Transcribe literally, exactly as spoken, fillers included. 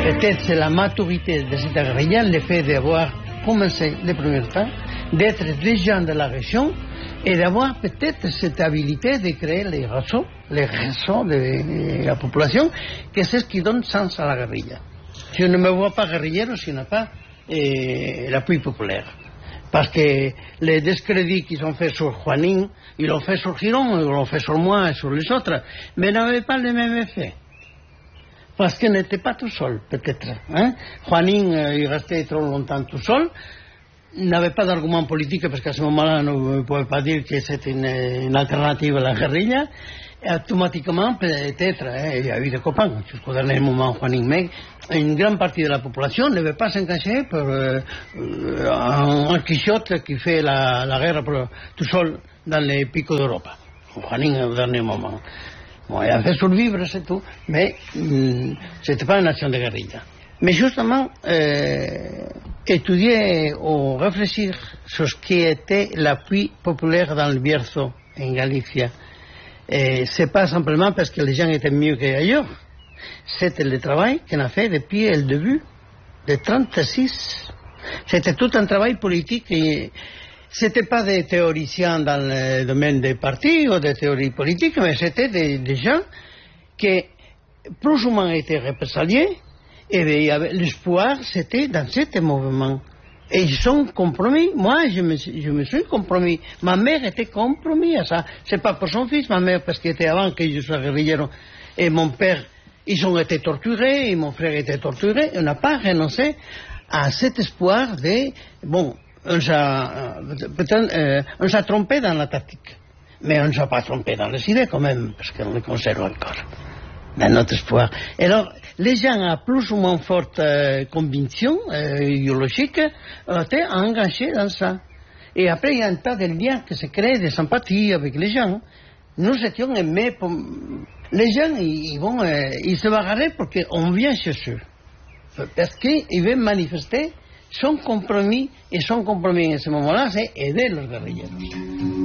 peut-être c'est la maturité de cette guérilla, le fait d'avoir commencé les premiers temps, d'être des gens de la région et d'avoir peut-être cette habilité de créer les réseaux, les réseaux de la population, que c'est ce qui donne sens à la guérilla. Je ne me vois pas guérillero s'il n'y a pas eh, l'appui populaire. Parce que les discrédits qu'ils ont fait sur Juanín, ils l'ont fait sur Giron, ils l'ont fait sur moi et sur les autres, mais n'avaient pas le même effet. Parce qu'il n'était pas tout seul, peut-être. Hein? Juanín, euh, il restait trop longtemps tout seul, n'avait pas d'argument politique, parce qu'à ce moment-là, on ne pouvait pas dire que c'était une, une alternative à la guérilla. Et automatiquement, peut-être, hein, il y a eu des copains, jusqu'au dernier moment, Juanín, mais une grande partie de la population ne veut pas s'engager pour euh, un, un Quichotte qui fait la, la guerre pour, tout seul dans les picos d'Europe. Juanín, au dernier moment. Bon, il a fait survivre, c'est tout, mais mm, c'était pas une action de guérilla. Mais justement, euh, étudier ou réfléchir sur ce qui était l'appui populaire dans le Bierzo, en Galicia, et c'est pas simplement parce que les gens étaient mieux qu'ailleurs, c'était le travail qu'on a fait depuis le début de trente-six. C'était tout un travail politique et c'était pas des théoriciens dans le domaine des partis ou des théories politiques, mais c'était des, des gens qui plus ou moins étaient représaliés et l'espoir c'était dans ce mouvement. Et ils sont compromis. Moi, je me, je me suis compromis. Ma mère était compromis à ça. C'est pas pour son fils, ma mère, parce qu'elle était avant que je sois guérillero. Et mon père, ils ont été torturés, et mon frère était torturé. On n'a pas renoncé à cet espoir de... Bon, on s'est euh, on s'est trompé dans la tactique. Mais on ne s'est pas trompé dans les idées, quand même, parce qu'on les conserve encore. Dans notre espoir. Et alors, les gens à plus ou moins forte euh, conviction euh, idéologique ont été engagés dans ça. Et après, il y a un tas de liens qui se créent, de sympathie avec les gens. Nous étions aimés pour... Les gens, ils, vont, euh, ils se bagarrent parce qu'on vient chez eux. Parce qu'ils veulent manifester son compromis, et son compromis en ce moment-là, c'est aider les guerrilleros.